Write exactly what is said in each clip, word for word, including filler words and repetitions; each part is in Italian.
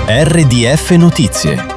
R D F Notizie.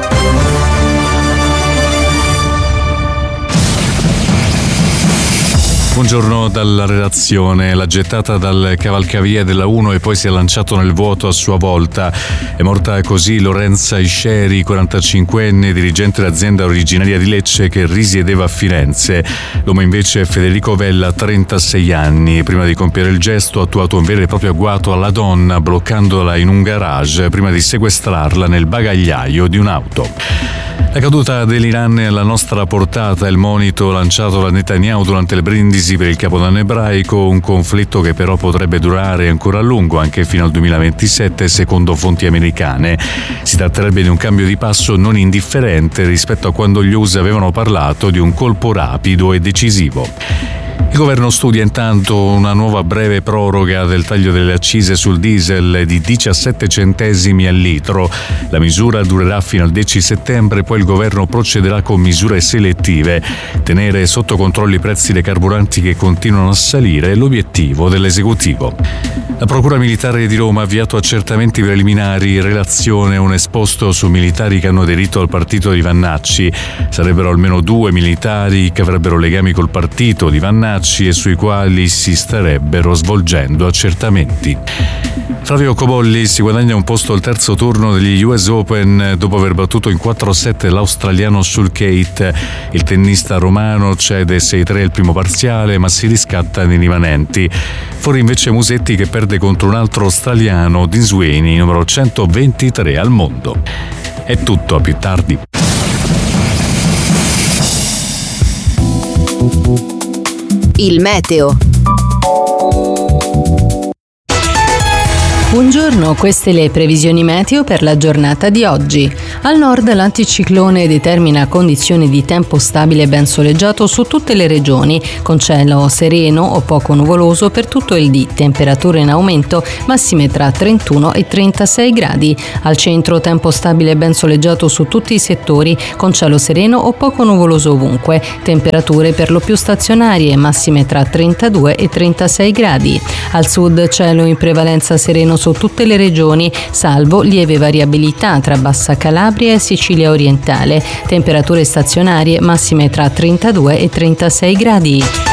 Buongiorno dalla redazione. La gettata dal cavalcavia della uno e poi si è lanciato nel vuoto a sua volta. È morta così Lorenza Isceri, quarantacinquenne, dirigente d'azienda originaria di Lecce che risiedeva a Firenze. L'uomo invece è Federico Vella, trentasei anni. Prima di compiere il gesto ha attuato un vero e proprio agguato alla donna, bloccandola in un garage prima di sequestrarla nel bagagliaio di un'auto. La caduta dell'Iran è alla nostra portata, il monito lanciato da Netanyahu durante il brindisi per il Capodanno ebraico, un conflitto che però potrebbe durare ancora a lungo, anche fino al duemilaventisette, secondo fonti americane. Si tratterebbe di un cambio di passo non indifferente rispetto a quando gli U S avevano parlato di un colpo rapido e decisivo. Il governo studia intanto una nuova breve proroga del taglio delle accise sul diesel di diciassette centesimi al litro. La misura durerà fino al dieci settembre, poi il governo procederà con misure selettive. Tenere sotto controllo i prezzi dei carburanti che continuano a salire è l'obiettivo dell'esecutivo. La Procura Militare di Roma ha avviato accertamenti preliminari in relazione a un esposto su militari che hanno aderito al partito di Vannacci. Sarebbero almeno due militari che avrebbero legami col partito di Vannacci e sui quali si starebbero svolgendo accertamenti. Flavio Cobolli si guadagna un posto al terzo turno degli U S Open dopo aver battuto in quattro a sette l'australiano Sulcate. Il tennista romano cede sei tre al primo parziale, ma si riscatta nei rimanenti. Fuori invece Musetti che perde contro un altro australiano, Dinswani, numero centoventitré al mondo. È tutto, a più tardi. Il meteo. Buongiorno, queste le previsioni meteo per la giornata di oggi. Al nord l'anticiclone determina condizioni di tempo stabile ben soleggiato su tutte le regioni, con cielo sereno o poco nuvoloso per tutto il dì, temperature in aumento, massime tra trentuno e trentasei gradi. Al centro tempo stabile ben soleggiato su tutti i settori, con cielo sereno o poco nuvoloso ovunque, temperature per lo più stazionarie, massime tra trentadue e trentasei gradi. Al sud cielo in prevalenza sereno su tutte le regioni, salvo lieve variabilità tra Bassa Calabria e Sicilia orientale, temperature stazionarie massime tra trentadue e trentasei gradi.